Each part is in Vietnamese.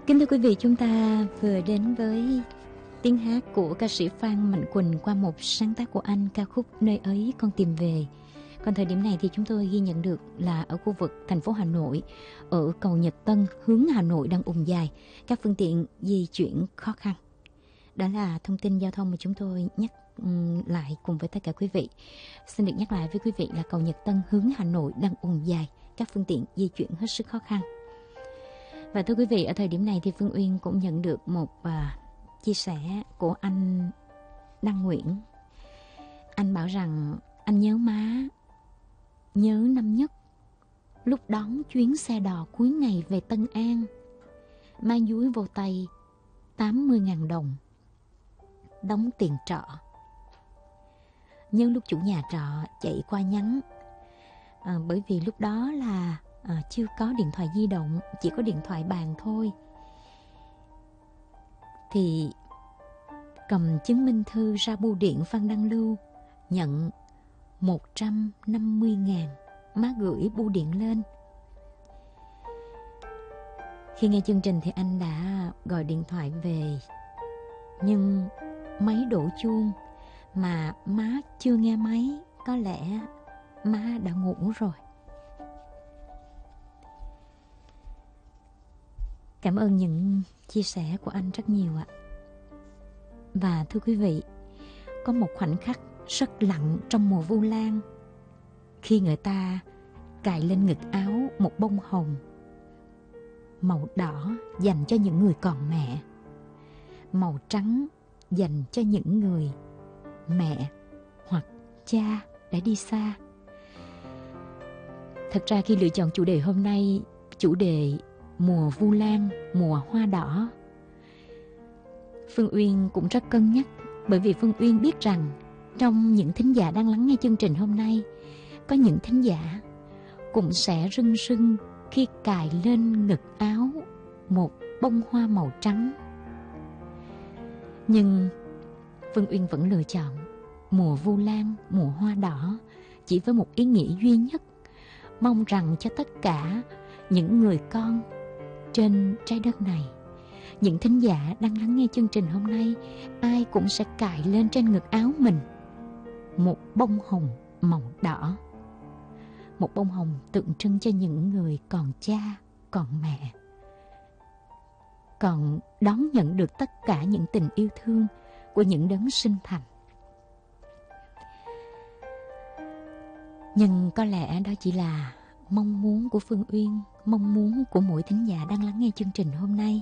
Kính thưa quý vị, chúng ta vừa đến với tiếng hát của ca sĩ Phan Mạnh Quỳnh qua một sáng tác của anh, ca khúc Nơi ấy con tìm về. Còn thời điểm này thì chúng tôi ghi nhận được là ở khu vực thành phố Hà Nội, ở cầu Nhật Tân hướng Hà Nội đang ùn dài, các phương tiện di chuyển khó khăn. Đó là thông tin giao thông mà chúng tôi nhắc lại cùng với tất cả quý vị. Xin được nhắc lại với quý vị là cầu Nhật Tân hướng Hà Nội đang ùn dài, các phương tiện di chuyển hết sức khó khăn. Và thưa quý vị, ở thời điểm này thì Phương Uyên cũng nhận được một chia sẻ của anh Đăng Nguyễn. Anh bảo rằng anh nhớ má, nhớ năm nhất, lúc đón chuyến xe đò cuối ngày về Tân An, mang dúi vô tay 80.000 đồng, đóng tiền trọ. Nhớ lúc chủ nhà trọ chạy qua nhắn, bởi vì lúc đó là chưa có điện thoại di động, chỉ có điện thoại bàn thôi. Thì cầm chứng minh thư ra bưu điện Phan Đăng Lưu, nhận 150.000, má gửi bưu điện lên. Khi nghe chương trình thì anh đã gọi điện thoại về, nhưng máy đổ chuông mà má chưa nghe máy, có lẽ má đã ngủ rồi. Cảm ơn những chia sẻ của anh rất nhiều ạ. Và thưa quý vị, có một khoảnh khắc rất lặng trong mùa Vu Lan, khi người ta cài lên ngực áo một bông hồng màu đỏ dành cho những người còn mẹ, màu trắng dành cho những người mẹ hoặc cha đã đi xa. Thật ra khi lựa chọn chủ đề hôm nay, chủ đề mùa Vu Lan, mùa hoa đỏ, Phương Uyên cũng rất cân nhắc, bởi vì Phương Uyên biết rằng trong những thính giả đang lắng nghe chương trình hôm nay, có những thính giả cũng sẽ rưng rưng khi cài lên ngực áo một bông hoa màu trắng. Nhưng Phương Uyên vẫn lựa chọn mùa Vu Lan, mùa hoa đỏ, chỉ với một ý nghĩa duy nhất, mong rằng cho tất cả những người con trên trái đất này, những thính giả đang lắng nghe chương trình hôm nay, ai cũng sẽ cài lên trên ngực áo mình một bông hồng màu đỏ. Một bông hồng tượng trưng cho những người còn cha, còn mẹ, còn đón nhận được tất cả những tình yêu thương của những đấng sinh thành. Nhưng có lẽ đó chỉ là mong muốn của Phương Uyên, mong muốn của mỗi thính giả đang lắng nghe chương trình hôm nay.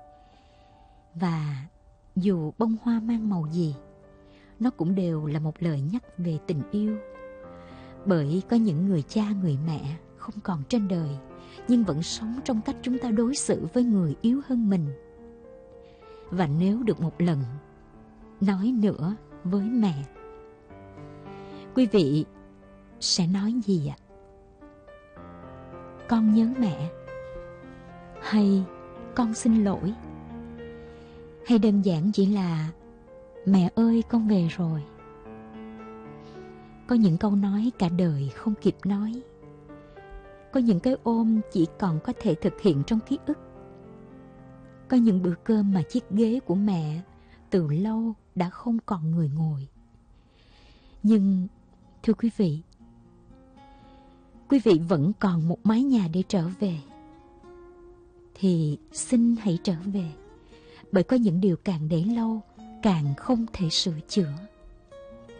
Và dù bông hoa mang màu gì, nó cũng đều là một lời nhắc về tình yêu. Bởi có những người cha, người mẹ không còn trên đời, nhưng vẫn sống trong cách chúng ta đối xử với người yếu hơn mình. Và nếu được một lần nói nữa với mẹ, quý vị sẽ nói gì ạ? Con nhớ mẹ, hay con xin lỗi, hay đơn giản chỉ là mẹ ơi con về rồi? Có những câu nói cả đời không kịp nói, có những cái ôm chỉ còn có thể thực hiện trong ký ức, có những bữa cơm mà chiếc ghế của mẹ từ lâu đã không còn người ngồi. Nhưng thưa quý vị vẫn còn một mái nhà để trở về, thì xin hãy trở về, bởi có những điều càng để lâu càng không thể sửa chữa.